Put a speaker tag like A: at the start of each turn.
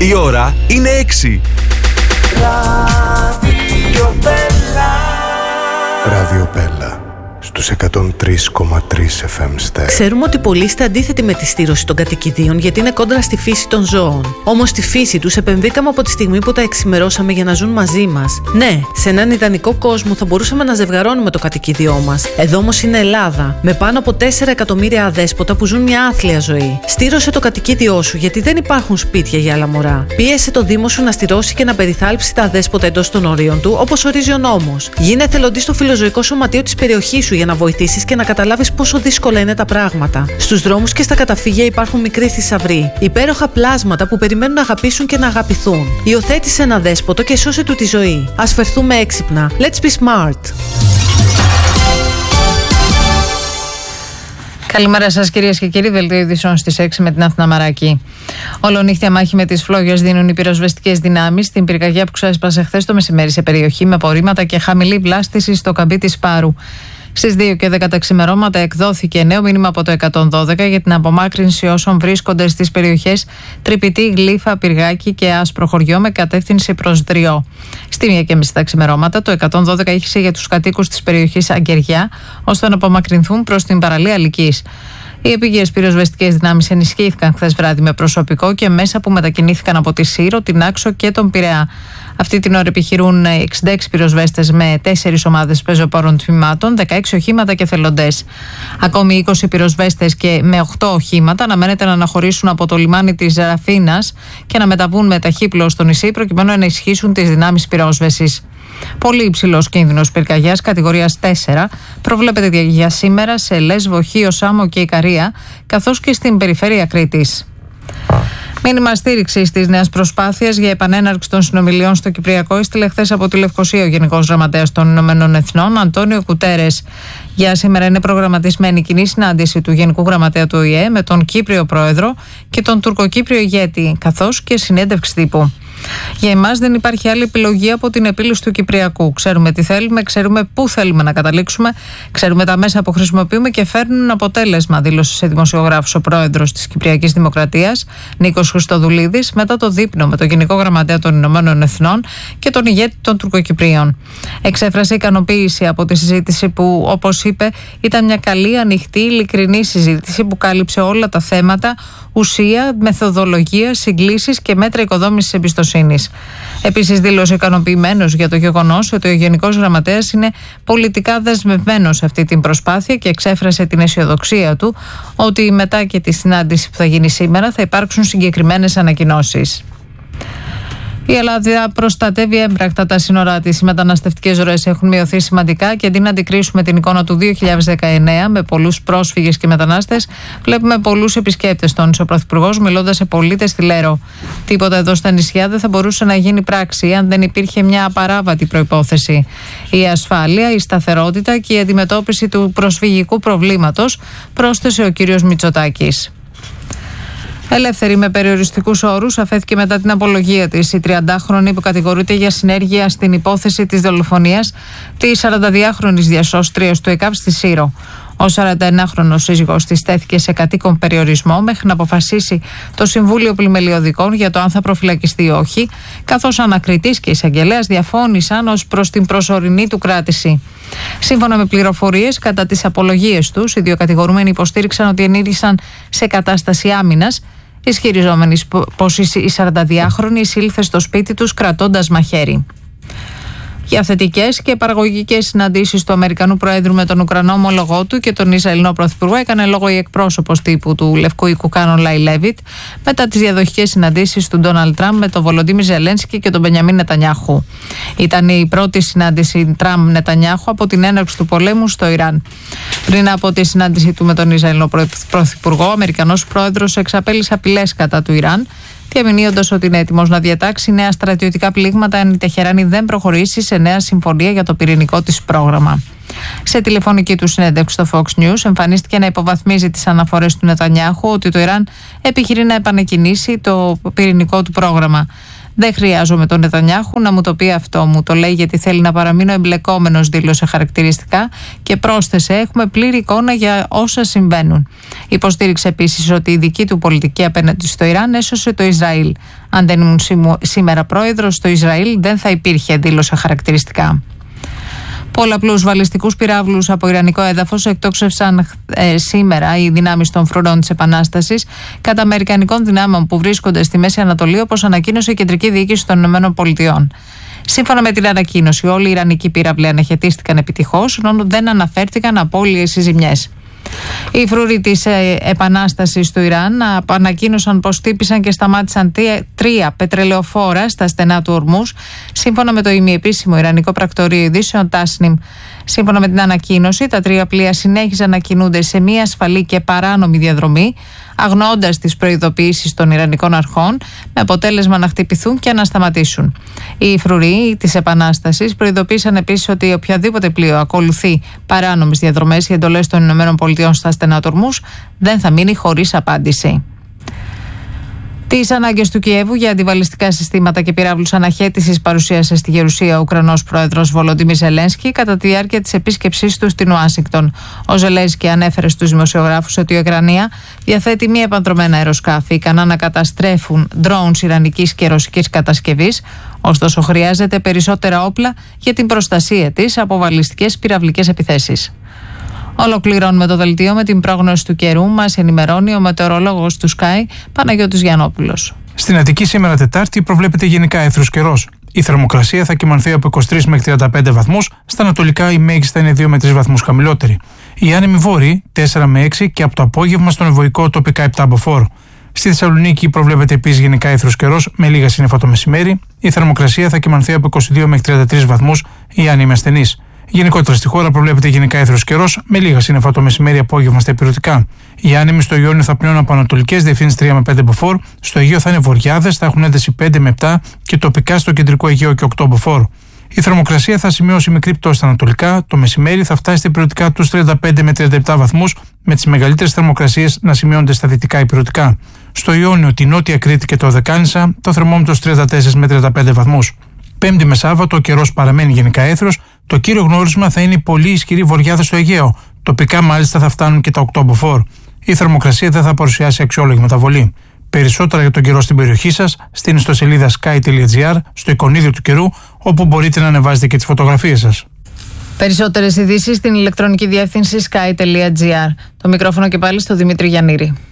A: Η ώρα είναι 6.
B: Ράδιο Πέλα στους 103,3 FM ΣΤΕΡ.
C: Ξέρουμε ότι πολλοί είστε αντίθετοι με τη στήρωση των κατοικιδίων γιατί είναι κόντρα στη φύση των ζώων. Όμως στη φύση τους επεμβήκαμε από τη στιγμή που τα εξημερώσαμε για να ζουν μαζί μας. Ναι, σε έναν ιδανικό κόσμο θα μπορούσαμε να ζευγαρώνουμε το κατοικίδιό μας. Εδώ όμως είναι Ελλάδα, με πάνω από 4 εκατομμύρια αδέσποτα που ζουν μια άθλια ζωή. Στήρωσε το κατοικίδιό σου γιατί δεν υπάρχουν σπίτια για άλλα μωρά. Πίεσε το Δήμο σου να στηρώσει και να περιθάλψει τα αδέσποτα εντός των ορίων του, όπως ορίζει ο νόμος. Γίνε εθελοντής στο φιλοζωικό σωματείο της περιοχής σου για να βοηθήσεις και να καταλάβεις πόσο δύσκολα είναι τα πράγματα. Στους δρόμους και στα καταφύγια υπάρχουν μικροί θησαυροί, υπέροχα πλάσματα που περιμένουν να αγαπήσουν και να αγαπηθούν. Υιοθέτησε ένα δέσποτο και σώσε του τη ζωή. Ας φερθούμε έξυπνα. Let's be smart.
D: Καλημέρα σας κυρίες και κύριοι, δελτίο ειδήσεων στις 6 με την Αθηνά Μαράκη. Ολονύχτια μάχη με τις φλόγες δίνουν οι πυροσβεστικές δυνάμεις στην πυρκαγιά που ξέσπασε χθες το μεσημέρι σε περιοχή με απορρίμματα και χαμηλή βλάστηση στο καμπί της Πάρου. Στις 2 και 10 τα ξημερώματα εκδόθηκε νέο μήνυμα από το 112 για την απομάκρυνση όσων βρίσκονται στις περιοχές Τρυπητή, Γλύφα, Πυργάκι και Άσπρο Χωριό με κατεύθυνση προς Δριό. Στη 1:30 τα ξημερώματα το 112 ήχησε για τους κατοίκους της περιοχής Αγκεριά ώστε να απομακρυνθούν προς την παραλία Λυκής. Οι επίγειες πυροσβεστικές δυνάμεις ενισχύθηκαν χθες βράδυ με προσωπικό και μέσα που μετακινήθηκαν από τη Σύρο, την Άξο και τον Πειραιά. Αυτή την ώρα επιχειρούν 66 πυροσβέστες με 4 ομάδες πεζοπόρων τμήματων, 16 οχήματα και θελοντές. Ακόμη 20 πυροσβέστες και με 8 οχήματα αναμένεται να αναχωρήσουν από το λιμάνι της Ραφίνας και να μεταβούν με ταχύπλοο στο νησί προκειμένου να ενισχύσουν τις δυνάμεις πυρόσβεσης. Πολύ υψηλός κίνδυνος πυρκαγιάς κατηγορίας 4 προβλέπεται για σήμερα σε Λέσβο, Χίο, Σάμο και Ικαρία, καθώς και στην περιφέρεια Κρήτης. Μήνυμα στήριξης της νέας προσπάθειας για επανέναρξη των συνομιλιών στο Κυπριακό έστειλε χθες από τη Λευκοσία ο Γενικός Γραμματέας των Ηνωμένων Εθνών, Αντώνιο Κουτέρες. Για σήμερα είναι προγραμματισμένη κοινή συνάντηση του Γενικού Γραμματέα του ΟΗΕ με τον Κύπριο Πρόεδρο και τον Τουρκοκύπριο ηγέτη, καθώς και συνέντευξη τύπου. Για εμάς δεν υπάρχει άλλη επιλογή από την επίλυση του Κυπριακού. Ξέρουμε τι θέλουμε, ξέρουμε πού θέλουμε να καταλήξουμε, ξέρουμε τα μέσα που χρησιμοποιούμε και φέρνουν αποτέλεσμα, δήλωσε σε δημοσιογράφους ο πρόεδρος της Κυπριακής Δημοκρατίας, Νίκος Χριστοδουλίδης, μετά το δείπνο με τον Γενικό Γραμματέα των Ηνωμένων Εθνών και τον ηγέτη των Τουρκοκυπρίων. Εξέφρασε ικανοποίηση από τη συζήτηση που, όπως είπε, ήταν μια καλή, ανοιχτή, ειλικρινή συζήτηση που κάλυψε όλα τα θέματα, ουσία, μεθοδολογία, συγκλήσεις και μέτρα οικοδόμησης εμπιστοσύνης. Επίσης, δήλωσε ικανοποιημένος για το γεγονός ότι ο Γενικός Γραμματέας είναι πολιτικά δεσμευμένος σε αυτή την προσπάθεια και εξέφρασε την αισιοδοξία του ότι μετά και τη συνάντηση που θα γίνει σήμερα θα υπάρξουν συγκεκριμένες ανακοινώσεις. Η Ελλάδα προστατεύει έμπρακτα τα σύνορά της. Οι μεταναστευτικές ροές έχουν μειωθεί σημαντικά και αντί να αντικρίσουμε την εικόνα του 2019 με πολλούς πρόσφυγες και μετανάστες, βλέπουμε πολλούς επισκέπτες, τόνισε ο Πρωθυπουργός, μιλώντας σε πολίτες στη Λέρο. Τίποτα εδώ στα νησιά δεν θα μπορούσε να γίνει πράξη αν δεν υπήρχε μια απαράβατη προϋπόθεση. Η ασφάλεια, η σταθερότητα και η αντιμετώπιση του προσφυγικού προβλήματος, πρόσθεσε ο κ. Μητσοτάκης. Ελεύθερη με περιοριστικούς όρους αφέθηκε μετά την απολογία της η 30χρονη που κατηγορείται για συνέργεια στην υπόθεση της δολοφονίας της 42χρονης διασώστριας του ΕΚΑΒ στη Σύρο. Ο 41χρονος σύζυγός της τέθηκε σε κατοίκον περιορισμό μέχρι να αποφασίσει το Συμβούλιο Πλημελιωδικών για το αν θα προφυλακιστεί ή όχι, καθώς ανακριτής και εισαγγελέας διαφώνησαν ως προς την προσωρινή του κράτηση. Σύμφωνα με πληροφορίες, κατά τις απολογίες τους, οι δύο κατηγορούμενοι υποστήριξαν ότι ενήργησαν σε κατάσταση άμυνας, ισχυριζόμενοι πως η 42χρονη εισήλθε στο σπίτι τους κρατώντας μαχαίρι. Για θετικές και παραγωγικές συναντήσεις του Αμερικανού Προέδρου με τον Ουκρανό ομολογό του και τον Ισραηλινό Πρωθυπουργό έκανε λόγο η εκπρόσωπος τύπου του Λευκού Οίκου Κάνολα Λέβιτ μετά τις διαδοχικές συναντήσεις του Ντόναλντ Τραμπ με τον Βολοντίμιρ Ζελένσκι και τον Μπενιαμίν Νετανιάχου. Ήταν η πρώτη συνάντηση Τραμπ-Νετανιάχου από την έναρξη του πολέμου στο Ιράν. Πριν από τη συνάντησή του με τον Ισραηλινό Πρωθυπουργό, ο Αμερικανός Πρόεδρος εξαπέλυσε απειλές κατά του Ιράν, διαμηνύοντας ότι είναι έτοιμος να διατάξει νέα στρατιωτικά πλήγματα αν η Τεχεράνη δεν προχωρήσει σε νέα συμφωνία για το πυρηνικό της πρόγραμμα. Σε τηλεφωνική του συνέντευξη στο Fox News εμφανίστηκε να υποβαθμίζει τις αναφορές του Νετανιάχου ότι το Ιράν επιχειρεί να επανεκκινήσει το πυρηνικό του πρόγραμμα. Δεν χρειάζομαι τον Νετανιάχου να μου το πει αυτό. Μου το λέει γιατί θέλει να παραμείνω εμπλεκόμενος, δήλωσε χαρακτηριστικά και πρόσθεσε: έχουμε πλήρη εικόνα για όσα συμβαίνουν. Υποστήριξε επίσης ότι η δική του πολιτική απέναντι στο Ιράν έσωσε το Ισραήλ. Αν δεν ήμουν σήμερα πρόεδρος στο Ισραήλ, δεν θα υπήρχε, δήλωσε χαρακτηριστικά. Πολλαπλούς βαλιστικούς πυράβλους από ιρανικό έδαφος εκτόξευσαν σήμερα οι δυνάμεις των φρουρών της Επανάστασης κατά αμερικανικών δυνάμεων που βρίσκονται στη Μέση Ανατολή, όπως ανακοίνωσε η Κεντρική Διοίκηση των ΗΠΑ. Σύμφωνα με την ανακοίνωση, όλοι οι ιρανικοί πύραυλοι αναχαιτίστηκαν επιτυχώς, ενώ δεν αναφέρθηκαν απώλειες ή ζημιές. Οι φρουροί της Επανάστασης του Ιράν ανακοίνωσαν πως τύπησαν και σταμάτησαν 3 πετρελαιοφόρα στα στενά του Ορμούς, σύμφωνα με το ημιεπίσημο ιρανικό πρακτορείο ειδήσεων Tasnim. Σύμφωνα με την ανακοίνωση, τα 3 πλοία συνέχιζαν να κινούνται σε μια ασφαλή και παράνομη διαδρομή, αγνοώντας τις προειδοποιήσεις των ιρανικών αρχών, με αποτέλεσμα να χτυπηθούν και να σταματήσουν. Οι φρουροί της Επανάστασης προειδοποίησαν επίσης ότι οποιαδήποτε πλοίο ακολουθεί παράνομες διαδρομές ή εντολές των ΗΠΑ στα στενά του Ορμούς δεν θα μείνει χωρίς απάντηση. Τις ανάγκες του Κιέβου για αντιβαλιστικά συστήματα και πυράβλους αναχέτησης παρουσίασε στη Γερουσία ο Ουκρανός πρόεδρος Βολοντίμιρ Ζελένσκι κατά τη διάρκεια της επίσκεψής του στην Ουάσιγκτον. Ο Ζελένσκι ανέφερε στους δημοσιογράφους ότι η Ουκρανία διαθέτει μη επανδρομένα αεροσκάφη ικανά να καταστρέφουν drones ιρανικής και ρωσικής κατασκευής, ωστόσο χρειάζεται περισσότερα όπλα για την προστασία της από βαλιστικές πυραυλικές επιθέσεις. Ολοκληρώνουμε το δελτίο με την πρόγνωση του καιρού. Μας ενημερώνει ο μετεωρολόγος του Sky, Παναγιώτης Γιαννόπουλος.
E: Στην Αττική σήμερα Τετάρτη προβλέπεται γενικά έθρος καιρός. Η θερμοκρασία θα κυμανθεί από 23 μέχρι 35 βαθμούς, στα ανατολικά η μέγιστη θα είναι 2 με 3 βαθμούς χαμηλότερη. Οι άνεμοι βόρειοι 4 με 6 και από το απόγευμα στον ευωικό τοπικά 7 μποφόρ. Στη Θεσσαλονίκη προβλέπεται επίσης γενικά έθρος καιρός με λίγα σύννεφα το μεσημέρι. Η θερμοκρασία θα κυμανθεί από 22 μέχρι 33 βαθμούς, οι άνεμοι ασθενείς. Γενικότερα στη χώρα προβλέπεται γενικά έθρος καιρός με λίγα σύννεφα το μεσημέρι απόγευμα στα ηπειρωτικά. Οι άνεμοι στο Ιόνιο θα πνέουν από ανατολικές διευθύνσεις 3 με 5 μποφόρ, στο Αιγαίο θα είναι βορειάδες, θα έχουν ένταση 5 με 7 και τοπικά στο κεντρικό Αιγαίο και 8 μποφόρ. Η θερμοκρασία θα σημειώσει μικρή πτώση στα ανατολικά, το μεσημέρι θα φτάσει στα ηπειρωτικά τους 35 με 37 βαθμούς, με τις μεγαλύτερες θερμοκρασίες να σημειώνονται στα δυτικά ηπειρωτικά. Στο Ιόνιο, τη Νότια Κρήτη και το Οδεκάνησα, το θερμόμετρο 34 με 35 βαθμούς. Πέμπτη με Σάββατο ο καιρός παραμένει γενικά έθρος. Το κύριο γνώρισμα θα είναι η πολύ ισχυρή βορειάδα στο Αιγαίο. Τοπικά μάλιστα θα φτάνουν και τα 8 μποφόρ. Η θερμοκρασία δεν θα παρουσιάσει αξιόλογη μεταβολή. Περισσότερα για τον καιρό στην περιοχή σας στην ιστοσελίδα sky.gr, στο εικονίδιο του καιρού, όπου μπορείτε να ανεβάζετε και τις φωτογραφίες σας.
D: Περισσότερες ειδήσεις στην ηλεκτρονική διεύθυνση sky.gr. Το μικρόφωνο και πάλι στο Δημήτρη Γιαννήρη.